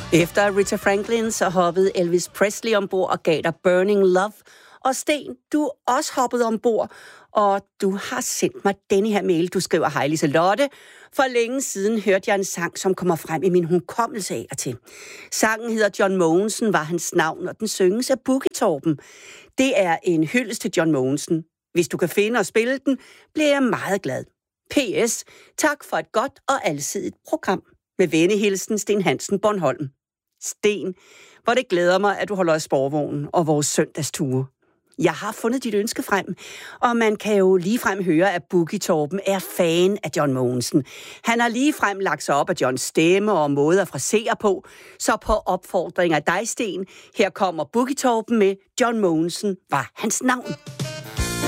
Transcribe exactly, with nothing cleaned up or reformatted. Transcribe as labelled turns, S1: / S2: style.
S1: Efter Aretha Franklin, så hoppede Elvis Presley ombord og gav dig Burning Love. Og Sten, du er også hoppet ombord, og du har sendt mig denne her mail. Du skriver, hej Liselotte. For længe siden hørte jeg en sang, som kommer frem i min hukommelse af og til. Sangen hedder John Mogensen, var hans navn, og den synges af Boogie Torben. Det er en hyldest til John Mogensen. Hvis du kan finde og spille den, bliver jeg meget glad. P S. Tak for et godt og alsidigt program. Med venehilsen Sten Hansen, Bornholm. Sten, hvor det glæder mig, at du holder i sporvognen og vores søndagsture. Jeg har fundet dit ønske frem, og man kan jo ligefrem høre, at Boogie Torben er fan af John Mogensen. Han har ligefrem lagt sig op af Johns stemme og måde at frasere på, så på opfordring af dig, Sten, her kommer Boogie Torben med John Mogensen var hans navn.